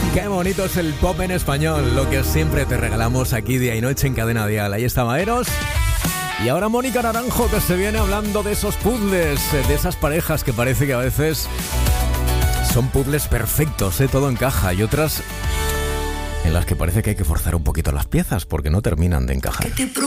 Qué bonito es el pop en español, lo que siempre te regalamos aquí día y noche en Cadena Dial. Ahí está Maeros. Y ahora Mónica Naranjo, que se viene hablando de esos puzzles, de esas parejas que parece que a veces son puzzles perfectos, todo encaja, y otras en las que parece que hay que forzar un poquito las piezas porque no terminan de encajar.